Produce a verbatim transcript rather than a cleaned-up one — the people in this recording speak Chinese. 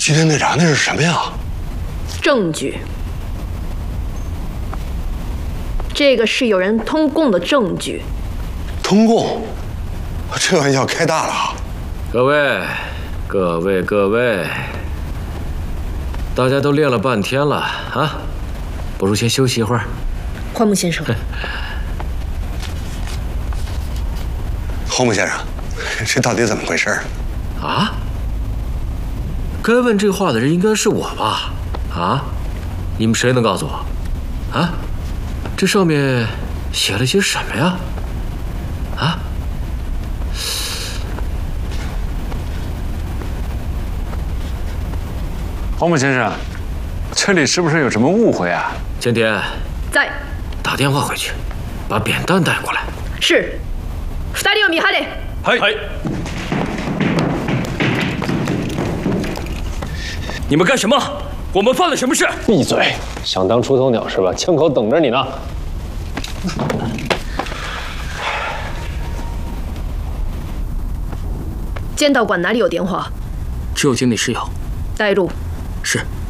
吉田队长，那是什么呀？ 证据。这个是有人通供的证据。 通供？这玩笑开大了啊！ 各位，各位，各位，大家都练了半天了啊，不如先休息一会儿。 宽木先生。 荒木先生，这到底怎么回事啊？该问这话的人应该是我吧？啊？你们谁能告诉我？啊？这上面写了些什么呀？啊？ 荒木先生，这里是不是有什么误会啊？ 前田， 在。 打电话回去，把扁担带过来。 是。二人を見張れ。 はい。你们干什么？我们犯了什么事？ 闭嘴！想当出头鸟是吧？枪口等着你呢。 监道馆哪里有电话？ 只有经理室有。 带路。 是。